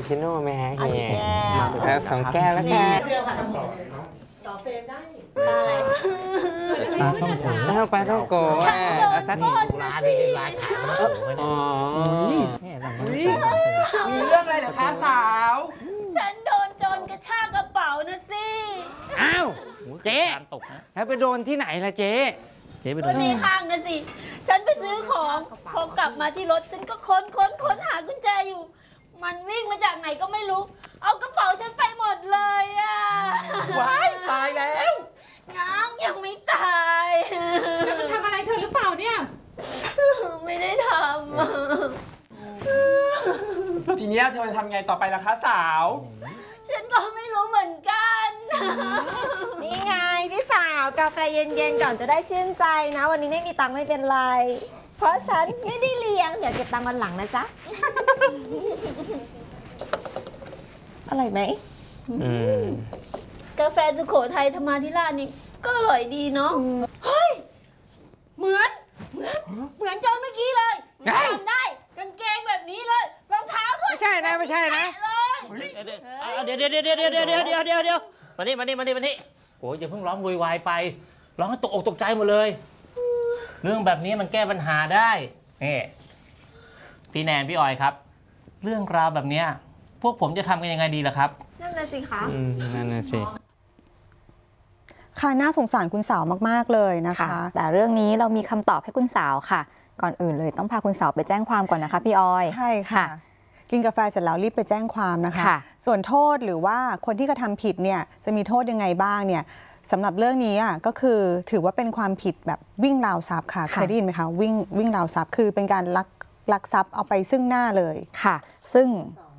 ชิโน่ไหมฮะเฮียแก้ว 2 แก้วแล้วกันต่อเฟรมได้อะไรปลาต้องโกเอาปลาต้องโกะเอาสักนี่ดูร้านนี้ร้านขายปลาต้องโกไว้อ๋เนี่อยเราไม่ได้มีเรื่องอะไรเหรอคะสาวฉันโดนโจรกระชากกระเป๋านะสิอ้าวเจ๊การตกนะแล้วไปโดนที่ไหนล่ะเจ๊เจ๊ไปดูก็ในห้างนะสิ ฉันไปซื้อของ พอกลับมาที่รถ ฉันก็ค้นหากุญแจอยู่ มันวิ่งมาจากไหนก็ไม่รู้ เอากระเป๋าฉันไปหมดเลยอ่ะว้ายตายแล้วยังไม่ตายแล้วมันทำอะไรเธอหรือเปล่าเนี่ยไม่ได้ทำอะแล้วทีเนี้ยเธอทำไงต่อไปล่ะคะสาวฉันก็ไม่รู้เหมือนกันนี่ไงพี่สาวกาแฟเย็นๆก่อนจะได้ชื่นใจนะ วันนี้ไม่มีตังค์ไม่เป็นไร เพราะฉันไม่ได้เลี้ยง เดี๋ยวเก็บตังค์วันหลังนะจ๊ะ อร่อยไหมกาแฟสุโขทัยธรรมาธิราชนี่ก็อร่อยดีเนาะ เฮ้ย เหมือนโจนเมื่อกี้เลยจำได้กางเกงแบบนี้เลยรองเท้าด้วยไม่ใช่นะไม่ใช่นะเลยเดี๋ยวมานี่โอ้ยอย่าเพิ่งร้องวุ่นวายไปร้องให้ตกอกตกใจหมดเลย เรื่องแบบนี้มันแก้ปัญหาได้นี่พี่แนนพี่ออยครับ เรื่องราวแบบเนี้ยพวกผมจะทำกันยังไงดีล่ะครับนั่นน่ะสิคะนั่นน่ะสิค่ะน่าสงสารคุณสาวมากๆเลยนะคะแต่เรื่องนี้เรามีคำตอบให้คุณสาวค่ะ ก่อนอื่นเลยต้องพาคุณสาวไปแจ้งความก่อนนะคะพี่ออยใช่ค่ะ กินกาแฟเสร็จแล้วรีบไปแจ้งความนะคะค่ะส่วนโทษหรือว่าคนที่กระทำผิดเนี่ยจะมีโทษยังไงบ้างเนี่ยสำหรับเรื่องนี้ก็คือถือว่าเป็นความผิดแบบวิ่งราวทรัพย์ค่ะเคยได้ยินไหมคะวิ่งราวทรัพย์คือเป็นการลักทรัพย์เอาไปซึ่งหน้าเลยค่ะ ซึ่ง